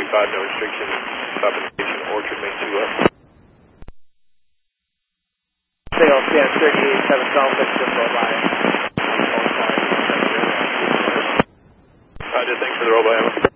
235, no restrictions, stop indication, Orchard, main 2 up. Sail, stand 38, 7 South, 6 by. Roger, thanks for the roll by, Emma.